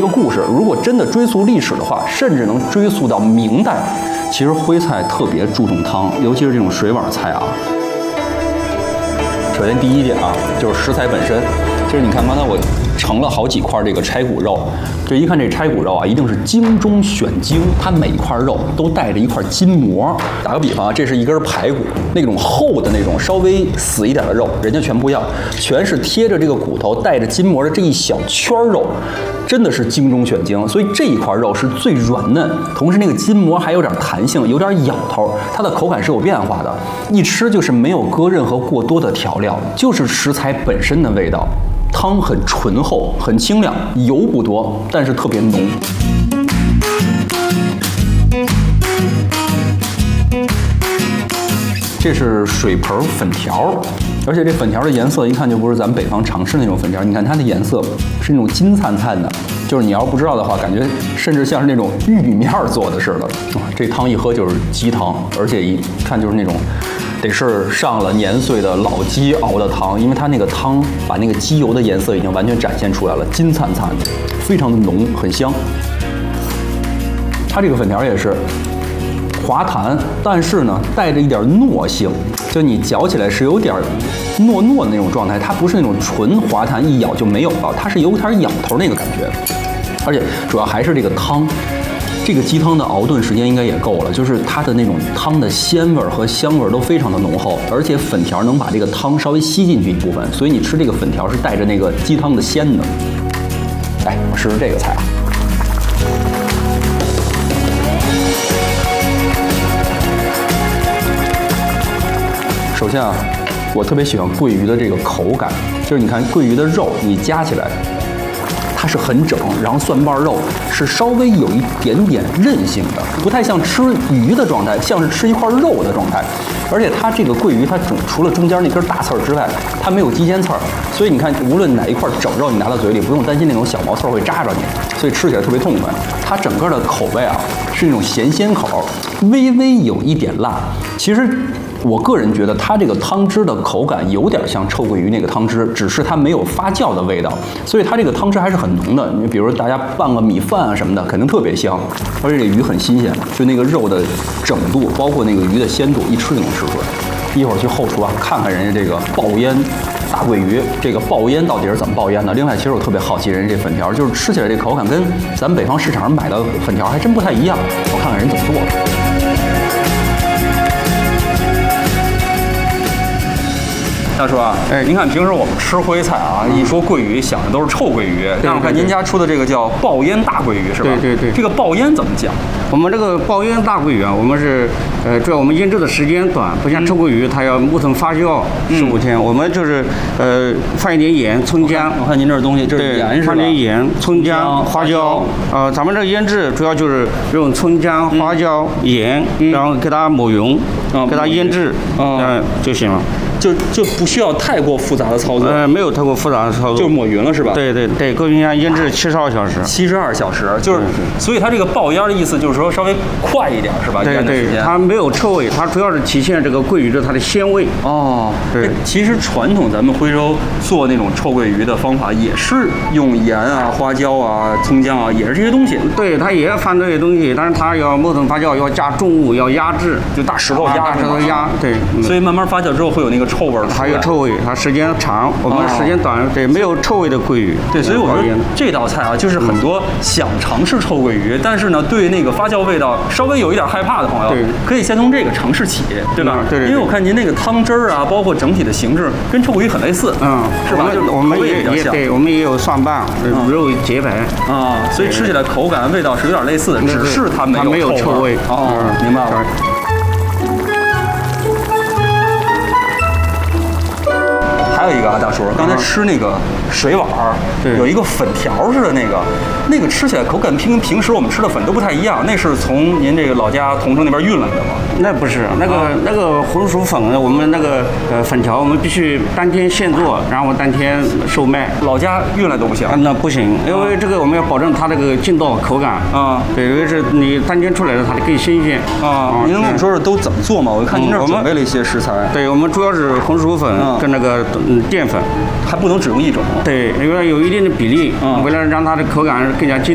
个故事。如果真的追溯历史的话，甚至能追溯到明代。其实徽菜特别注重汤，尤其是这种水碗菜啊。首先第一点啊，就是食材本身。就是你看刚才我盛了好几块这个拆骨肉，这一看这拆骨肉啊，一定是精中选精，它每一块肉都带着一块筋膜。打个比方啊，这是一根排骨，那种厚的那种稍微死一点的肉，人家全不要，全是贴着这个骨头带着筋膜的这一小圈肉。真的是精中选精，所以这一块肉是最软嫩，同时那个筋膜还有点弹性，有点咬头，它的口感是有变化的，一吃就是没有搁任何过多的调料，就是食材本身的味道。汤很醇厚，很清亮，油不多，但是特别浓。这是水盆粉条，而且这粉条的颜色一看就不是咱们北方常吃那种粉条。你看它的颜色是那种金灿灿的，就是你要不知道的话，感觉甚至像是那种玉米面做的似的。这汤一喝就是鸡汤，而且一看就是那种得是上了年岁的老鸡熬的汤，因为它那个汤把那个鸡油的颜色已经完全展现出来了，金灿灿的，非常的浓，很香。它这个粉条也是滑弹，但是呢带着一点糯性，就你嚼起来是有点糯糯的那种状态，它不是那种纯滑弹一咬就没有了，它是有点咬头那个感觉。而且主要还是这个汤，这个鸡汤的熬炖时间应该也够了，就是它的那种汤的鲜味和香味都非常的浓厚，而且粉条能把这个汤稍微吸进去一部分，所以你吃这个粉条是带着那个鸡汤的鲜的。来，我试试这个菜啊。首先啊，我特别喜欢桂鱼的这个口感，就是你看桂鱼的肉，你夹起来，它是很整，然后蒜瓣肉是稍微有一点点韧性的，不太像吃鱼的状态，像是吃一块肉的状态。而且它这个桂鱼，它除了中间那根大刺儿之外，它没有肌尖刺儿，所以你看，无论哪一块整肉你拿到嘴里，不用担心那种小毛刺儿会扎着你，所以吃起来特别痛快。它整个的口味啊，是那种咸鲜口，微微有一点辣。其实我个人觉得它这个汤汁的口感有点像臭鳜鱼那个汤汁，只是它没有发酵的味道，所以它这个汤汁还是很浓的。你比如大家拌个米饭啊什么的，肯定特别香。而且这鱼很新鲜，就那个肉的整度，包括那个鱼的鲜度，一吃就能吃出来。一会儿去后厨啊，看看人家这个爆腌大鳜鱼，这个爆腌到底是怎么爆腌的？另外，其实我特别好奇人家这粉条，就是吃起来这口感跟咱们北方市场上买的粉条还真不太一样。我看看人怎么做的。大叔啊，您看平时我们吃徽菜啊，一说桂鱼想的都是臭鳜鱼，但我看您家出的这个叫爆腌大鳜鱼是吧？ 对对对。 这个爆腌怎么讲？ 我们这个爆腌大鳜鱼啊，我们是主要我们腌制的时间短，不像臭鳜鱼，它要木桶发酵15天。我们就是放一点盐、葱姜。 我看您这东西，这是盐是吧？ 放点盐、葱姜、花椒。咱们这个腌制主要就是用葱姜、花椒、盐，然后给它抹匀，给它腌制，就行了。 就不需要太过复杂的操作， 没有太过复杂的操作， 就抹匀了是吧？ 对对对，搁冰箱腌制72小时。 72小时，就是，所以它这个爆腌的意思就是说稍微快一点是吧？ 对对，它没有臭味，它主要是体现这个鳜鱼的它的鲜味。 哦，对，其实传统咱们徽州做那种臭鳜鱼的方法也是用盐啊、花椒啊、葱姜啊，也是这些东西。 对，它也要放这些东西，但是它要木桶发酵，要加重物，要压制， 就大石头压， 大石头压，对。 所以慢慢发酵之后会有那个臭味儿。 还有臭味，它时间长，我们时间短，对，没有臭味的鳜鱼。 对，所以我说这道菜啊，就是很多想尝试臭鳜鱼，但是呢，对那个发酵味道稍微有一点害怕的朋友，可以先从这个尝试起，对吧？ 对。 因为我看您那个汤汁儿啊，包括整体的形制跟臭鳜鱼很类似，是吧？ 我们也对，我们也有蒜瓣，肉洁白啊，所以吃起来口感味道是有点类似的，只是它没有臭味。 明白了。还有一个啊，大叔，刚才吃那个水碗儿，有一个粉条似的那个吃起来口感跟平时我们吃的粉都不太一样，那是从您这个老家桐城那边运来的吗？ 那不是，那个红薯粉，我们那个粉条我们必须当天现做，然后当天售卖。 老家运来都不行？ 那不行，因为这个我们要保证它这个劲道口感啊。对，因为是你当天出来的，它更新鲜啊。您能跟我说说都怎么做吗？我看您这儿准备了一些食材。 对，我们主要是红薯粉跟那个淀粉， 还不能只用一种。 对，因为有一定的比例，为了让它的口感更加